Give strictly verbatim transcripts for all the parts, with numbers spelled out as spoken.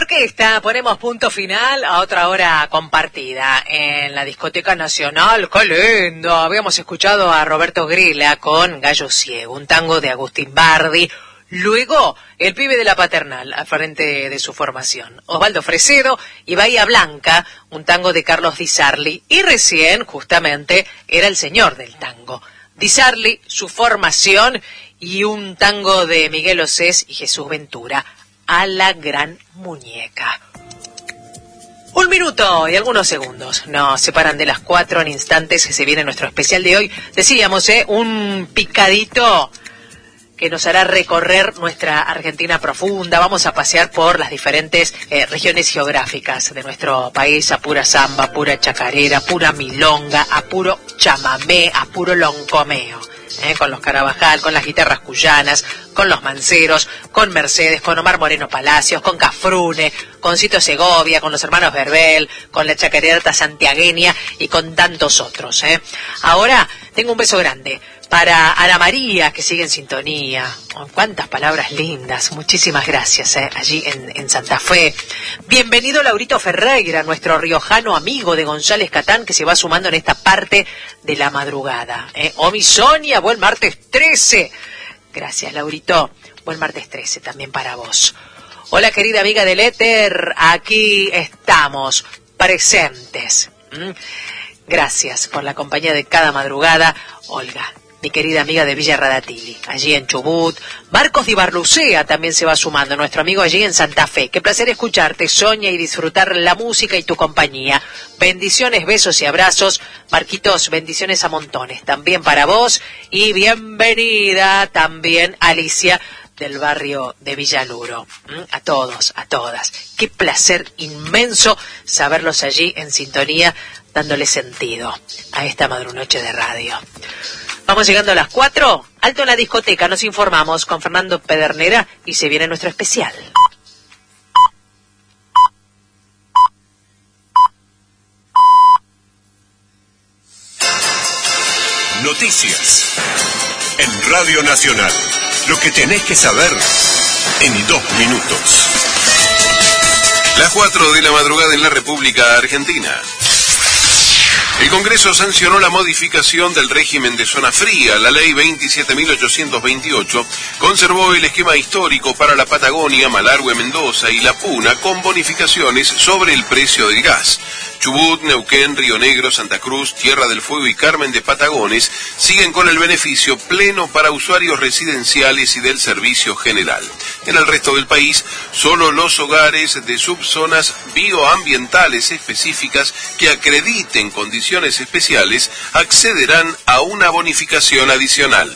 orquesta ponemos punto final a otra hora compartida en la Discoteca Nacional. ¡Qué lindo! Habíamos escuchado a Roberto Grela con Gallo Ciego, un tango de Agustín Bardi. Luego, el pibe de la Paternal, al frente de su formación. Osvaldo Fresedo y Bahía Blanca, un tango de Carlos Di Sarli. Y recién, justamente, era el señor del tango. Di Sarli, su formación y un tango de Miguel Osés y Jesús Ventura, A la Gran Muñeca. Un minuto y algunos segundos nos separan de las cuatro en instantes que se viene nuestro especial de hoy. Decíamos, ¿eh? Un picadito que nos hará recorrer nuestra Argentina profunda. Vamos a pasear por las diferentes eh, regiones geográficas de nuestro país, a pura samba, a pura chacarera, a pura milonga, a puro chamamé, a puro loncomeo. Eh, con los Carabajal, con las guitarras cuyanas, con los Manceros, con Mercedes, con Omar Moreno Palacios, con Cafrune, con Cito Segovia, con los hermanos Verbel, con la chacarerata santiagueña y con tantos otros. Eh. Ahora tengo un beso grande para Ana María, que sigue en sintonía. Oh, cuántas palabras lindas. Muchísimas gracias, eh, allí en, en Santa Fe. Bienvenido Laurito Ferreira, nuestro riojano amigo de González Catán, que se va sumando en esta parte de la madrugada. Eh. Omi Sonia, buen martes trece. Gracias, Laurito. Buen martes trece también para vos. Hola, querida amiga del éter. Aquí estamos, presentes. ¿Mm? Gracias por la compañía de cada madrugada, Olga, mi querida amiga de Villa Radatili, allí en Chubut. Marcos de Barlucea también se va sumando, nuestro amigo allí en Santa Fe. Qué placer escucharte, Sonia, y disfrutar la música y tu compañía. Bendiciones, besos y abrazos. Marquitos, bendiciones a montones también para vos. Y bienvenida también, Alicia, del barrio de Villaluro. ¿Mm? A todos, a todas. Qué placer inmenso saberlos allí en sintonía, dándole sentido a esta madrunoche de radio. Vamos llegando a las cuatro. Alto en la discoteca, nos informamos con Fernando Pedernera y se viene nuestro especial. Noticias en Radio Nacional. Lo que tenés que saber en dos minutos. Las cuatro de la madrugada en la República Argentina. El Congreso sancionó la modificación del régimen de zona fría. La ley veintisiete mil ochocientos veintiocho conservó el esquema histórico para la Patagonia, Malargüe, Mendoza y La Puna, con bonificaciones sobre el precio del gas. Chubut, Neuquén, Río Negro, Santa Cruz, Tierra del Fuego y Carmen de Patagones siguen con el beneficio pleno para usuarios residenciales y del servicio general. En el resto del país, solo los hogares de subzonas bioambientales específicas que acrediten condiciones especiales accederán a una bonificación adicional.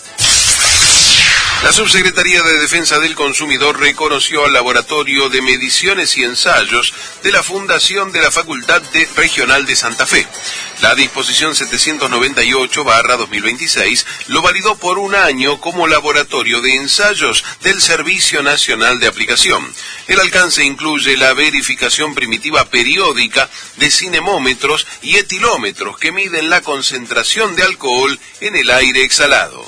La Subsecretaría de Defensa del Consumidor reconoció al Laboratorio de Mediciones y Ensayos de la Fundación de la Facultad de Regional de Santa Fe. La disposición setecientos noventa y ocho barra dos mil veintiséis lo validó por un año como laboratorio de ensayos del Servicio Nacional de Aplicación. El alcance incluye la verificación primitiva periódica de cinemómetros y etilómetros que miden la concentración de alcohol en el aire exhalado.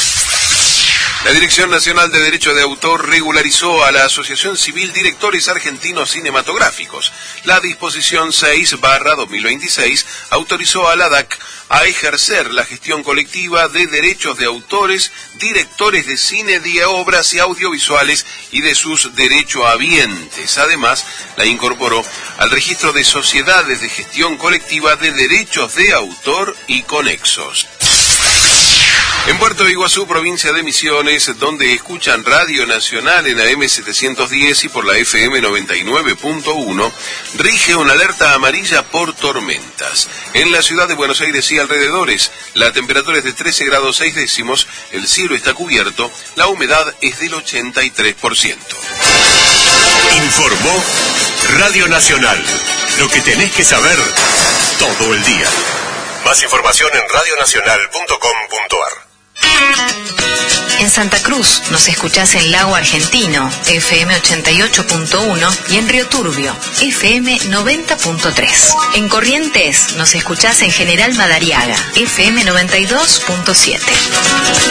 La Dirección Nacional de Derecho de Autor regularizó a la Asociación Civil Directores Argentinos Cinematográficos. La disposición seis barra dos mil veintiséis autorizó a la D A C a ejercer la gestión colectiva de derechos de autores, directores de cine, de obras y audiovisuales y de sus derechohabientes. Además, la incorporó al registro de sociedades de gestión colectiva de derechos de autor y conexos. En Puerto Iguazú, provincia de Misiones, donde escuchan Radio Nacional en A M setecientos diez y por la F M noventa y nueve punto uno, rige una alerta amarilla por tormentas. En la ciudad de Buenos Aires y alrededores, la temperatura es de trece grados seis décimos, el cielo está cubierto, la humedad es del ochenta y tres por ciento. Informó Radio Nacional. Lo que tenés que saber todo el día. Más información en radio nacional punto com punto a r. En Santa Cruz nos escuchás en Lago Argentino, F M ochenta y ocho punto uno, y en Río Turbio, F M noventa punto tres. En Corrientes nos escuchás en General Madariaga, F M noventa y dos punto siete.